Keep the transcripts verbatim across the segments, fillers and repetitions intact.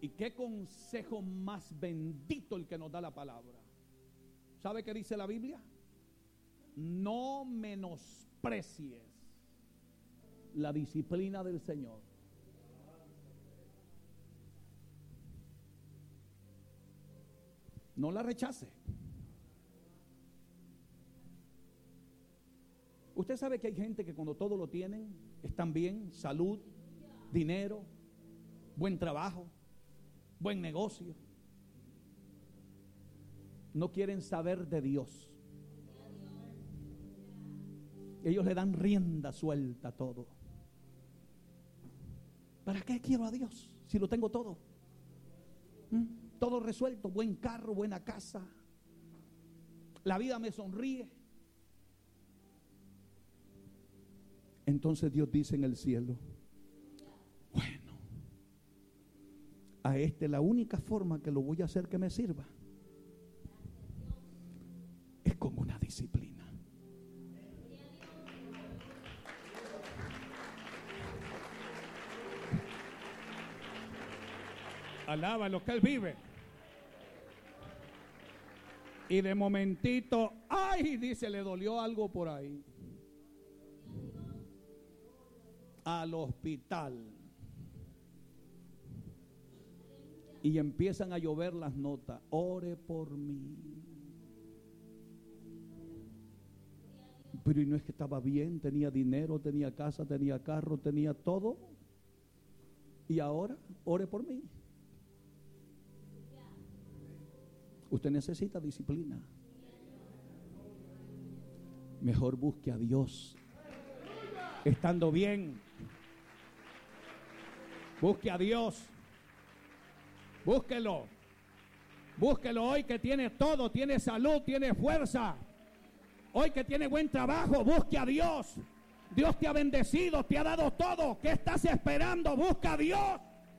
Y qué consejo más bendito el que nos da la palabra. ¿Sabe qué dice la Biblia? No menosprecies la disciplina del Señor. No la rechace. Usted sabe que hay gente que cuando todo lo tienen, están bien, salud, dinero, buen trabajo, buen negocio, no quieren saber de Dios. Ellos le dan rienda suelta a todo. ¿Para qué quiero a Dios si lo tengo todo? ¿Mm? Todo resuelto, buen carro, buena casa, la vida me sonríe. Entonces Dios dice en el cielo: bueno, a este la única forma que lo voy a hacer que me sirva es con una disciplina. Alaba lo que Él vive. Y de momentito, ay, dice, le dolió algo por ahí. Al hospital. Y empiezan a llover las notas. Ore por mí. Pero y no es que estaba bien, tenía dinero, tenía casa, tenía carro, tenía todo. Y ahora, ore por mí. Usted necesita disciplina. Mejor busque a Dios estando bien. Busque a Dios. Búsquelo. Búsquelo hoy que tiene todo, tiene salud, tiene fuerza. Hoy que tiene buen trabajo, busque a Dios. Dios te ha bendecido, te ha dado todo. ¿Qué estás esperando? Busca a Dios.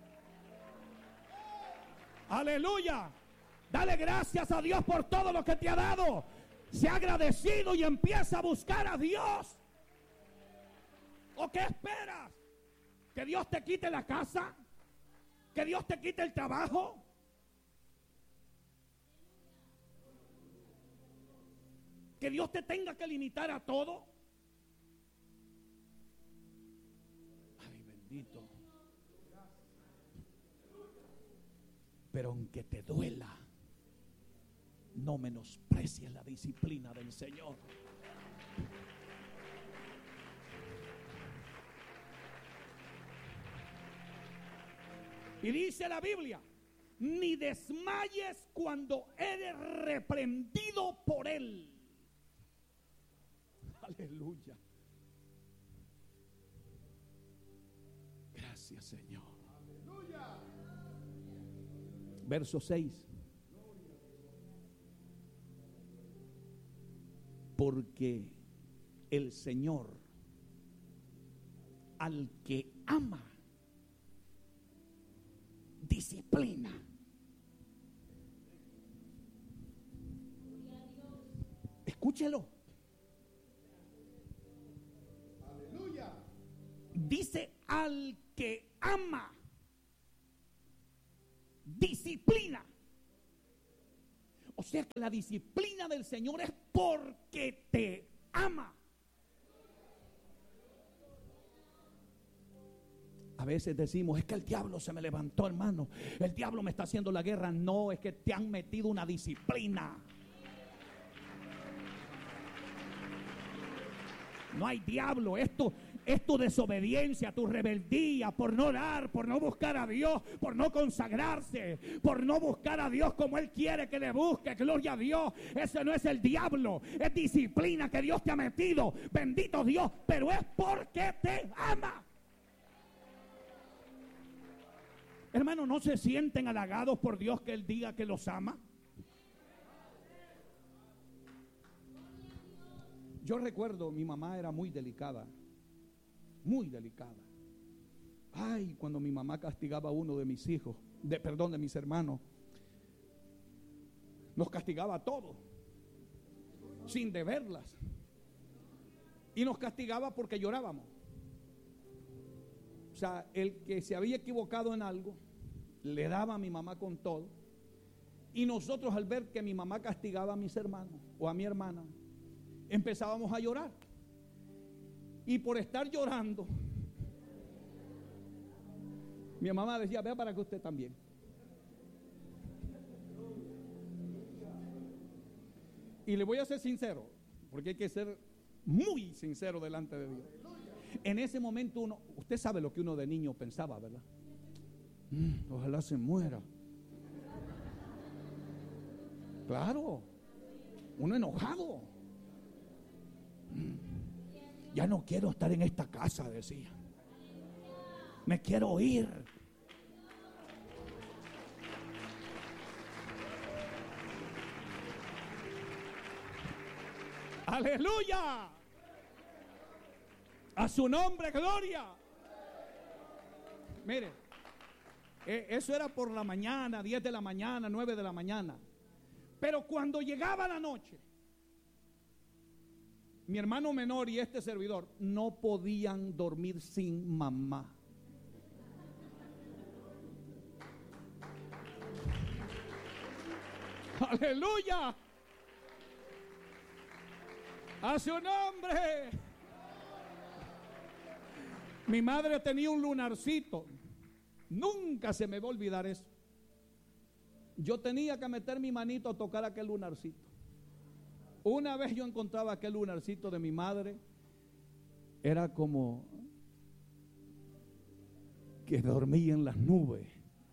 Aleluya. Dale gracias a Dios por todo lo que te ha dado. Sea agradecido y empieza a buscar a Dios. ¿O qué esperas? ¿Que Dios te quite la casa? ¿Que Dios te quite el trabajo? ¿Que Dios te tenga que limitar a todo? Ay, bendito. Pero aunque te duela, no menosprecies la disciplina del Señor. Y dice la Biblia: ni desmayes cuando eres reprendido por Él. Aleluya. Gracias, Señor. Aleluya. Verso seis. Porque el Señor al que ama disciplina. Escúchelo. Aleluya. Dice al que ama disciplina. O sea que la disciplina del Señor es porque te ama. A veces decimos: es que el diablo se me levantó, hermano. El diablo me está haciendo la guerra. No, es que te han metido una disciplina. No hay diablo. Esto es tu desobediencia, tu rebeldía por no orar, por no buscar a Dios, por no consagrarse, por no buscar a Dios como Él quiere que le busque. Gloria a Dios. Ese no es el diablo, es disciplina que Dios te ha metido. Bendito Dios, pero es porque te ama. Hermano, ¿no se sienten halagados por Dios que Él diga que los ama? Yo recuerdo, mi mamá era muy delicada, muy delicada. Ay, cuando mi mamá castigaba a uno de mis hijos, de, perdón, de mis hermanos, nos castigaba a todos, sin deberlas. Y nos castigaba porque llorábamos. O sea, el que se había equivocado en algo, le daba a mi mamá con todo. Y nosotros, al ver que mi mamá castigaba a mis hermanos o a mi hermana, empezábamos a llorar. Y por estar llorando, mi mamá decía: vea para que usted también. Y le voy a ser sincero, porque hay que ser muy sincero delante de Dios. En ese momento uno, usted sabe lo que uno de niño pensaba, ¿verdad? Mm, ojalá se muera. Claro, uno enojado. Mm, ya no quiero estar en esta casa, decía. Me quiero ir. Aleluya. A su nombre, gloria. Mire, eh, eso era por la mañana, diez de la mañana, nueve de la mañana. Pero cuando llegaba la noche, mi hermano menor y este servidor no podían dormir sin mamá. Aleluya. A su nombre. Mi madre tenía un lunarcito. Nunca se me va a olvidar eso. Yo tenía que meter mi manito a tocar aquel lunarcito. Una vez yo encontraba aquel lunarcito de mi madre, era como que dormía en las nubes.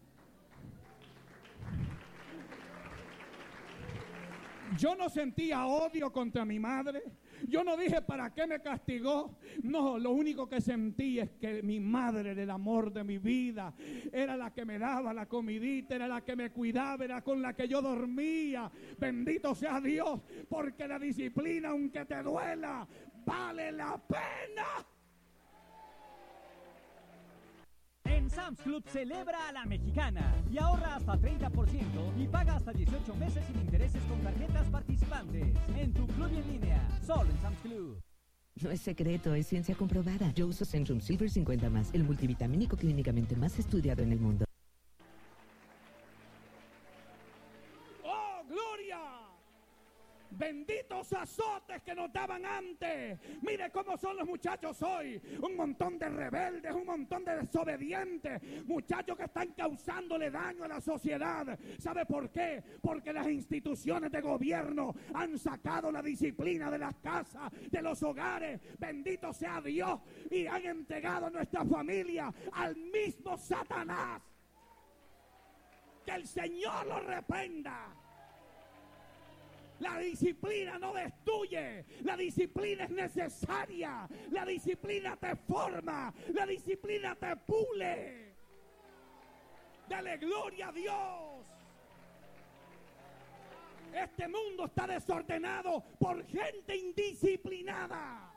Yo no sentía odio contra mi madre. Yo no dije: ¿para qué me castigó? No, lo único que sentí es que mi madre era el amor de mi vida. Era la que me daba la comidita, era la que me cuidaba, era con la que yo dormía. Bendito sea Dios, porque la disciplina, aunque te duela, vale la pena. En Sam's Club celebra a la mexicana y ahorra hasta treinta por ciento y paga hasta dieciocho meses sin intereses con tarjetas participantes. En tu club y en línea, solo en Sam's Club. No es secreto, es ciencia comprobada. Yo uso Centrum Silver cincuenta más, el multivitamínico clínicamente más estudiado en el mundo. ¡Oh, gloria! Benditos azotes que nos daban antes. Mire cómo son los muchachos hoy. Un montón de rebeldes, un montón de desobedientes. Muchachos que están causándole daño a la sociedad. ¿Sabe por qué? Porque las instituciones de gobierno han sacado la disciplina de las casas, de los hogares. Bendito sea Dios. Y han entregado a nuestra familia al mismo Satanás. Que el Señor lo reprenda. La disciplina no destruye, la disciplina es necesaria, la disciplina te forma, la disciplina te pule. Dale gloria a Dios. Este mundo está desordenado por gente indisciplinada.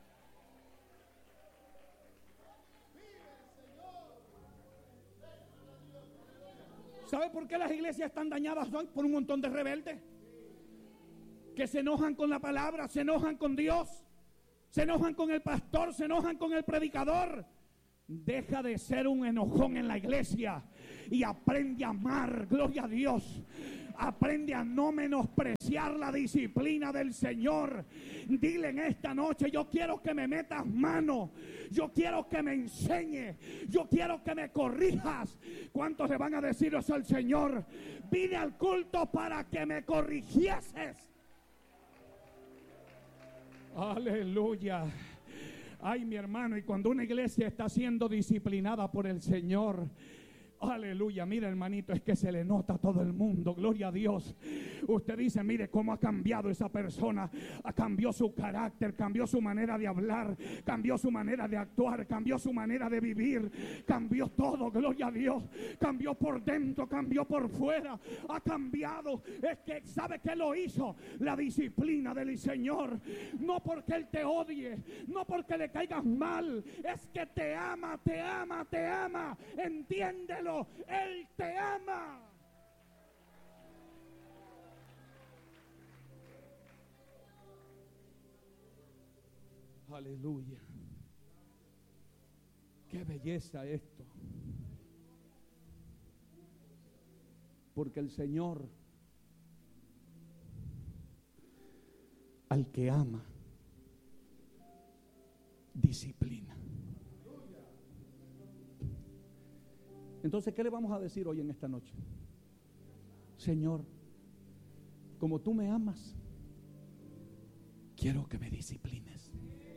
¿Sabe por qué las iglesias están dañadas hoy? Por un montón de rebeldes que se enojan con la palabra, se enojan con Dios, se enojan con el pastor, se enojan con el predicador. Deja de ser un enojón en la iglesia y aprende a amar, gloria a Dios. Aprende a no menospreciar la disciplina del Señor. Dile en esta noche: yo quiero que me metas mano, yo quiero que me enseñes, yo quiero que me corrijas. ¿Cuántos le van a decir eso al Señor? Vine al culto para que me corrigieses. Aleluya. Ay, mi hermano, y cuando una iglesia está siendo disciplinada por el Señor, aleluya, mira hermanito, es que se le nota a todo el mundo, gloria a Dios. Usted dice: mire cómo ha cambiado esa persona, cambió su carácter, cambió su manera de hablar, cambió su manera de actuar, cambió su manera de vivir, cambió todo, gloria a Dios, cambió por dentro, cambió por fuera, ha cambiado. Es que ¿sabe qué lo hizo? La disciplina del Señor. No porque Él te odie, no porque le caigas mal, es que te ama, te ama, te ama, entiéndelo. Él te ama. Aleluya. Qué belleza esto. Porque el Señor al que ama disciplina. Entonces, ¿qué le vamos a decir hoy en esta noche? Señor, como tú me amas, quiero que me disciplines.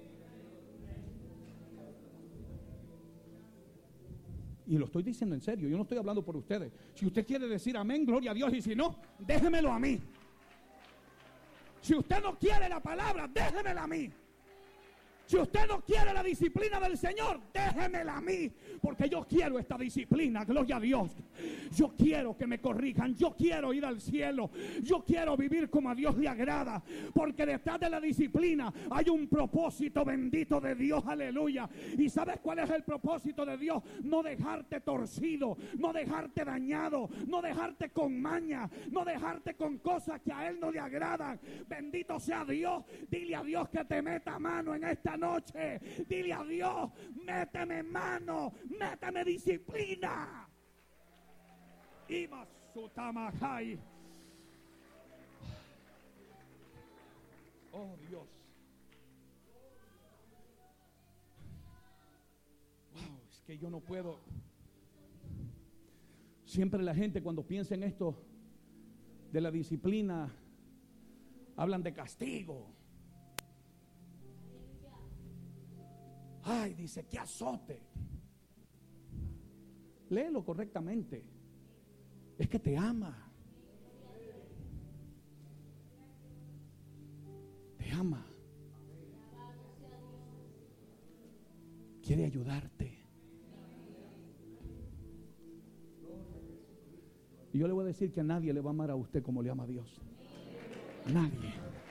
Y lo estoy diciendo en serio, yo no estoy hablando por ustedes. Si usted quiere decir amén, gloria a Dios, y si no, déjemelo a mí. Si usted no quiere la palabra, déjemela a mí. Si usted no quiere la disciplina del Señor, déjemela a mí, porque yo quiero esta disciplina, gloria a Dios. Yo quiero que me corrijan, yo quiero ir al cielo, yo quiero vivir como a Dios le agrada, porque detrás de la disciplina hay un propósito bendito de Dios, aleluya. ¿Y sabes cuál es el propósito de Dios? No dejarte torcido, no dejarte dañado, no dejarte con maña, no dejarte con cosas que a Él no le agradan. Bendito sea Dios. Dile a Dios que te meta mano en esta noche. Dile a Dios, méteme mano, méteme disciplina. Y Masutamajai. Oh Dios. Wow, es que yo no puedo. Siempre la gente cuando piensa en esto de la disciplina hablan de castigo. Ay, dice, qué azote. Léelo correctamente. Es que te ama. Te ama. Quiere ayudarte. Y yo le voy a decir que a nadie le va a amar a usted como le ama a Dios. Nadie.